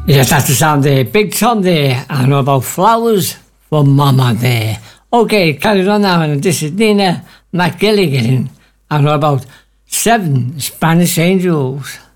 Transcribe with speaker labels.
Speaker 1: Yes, that's the song there. Big Sunday, and about flowers for Mama there. Okay, carry on now, and this is Nina McGilligan, and about 7 Spanish angels.